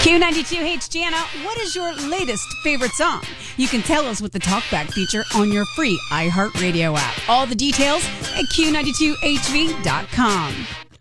Q92, hey, it's Jana. What is your latest favorite song? You can tell us with the TalkBack feature on your free iHeartRadio app. All the details at Q92HV.com.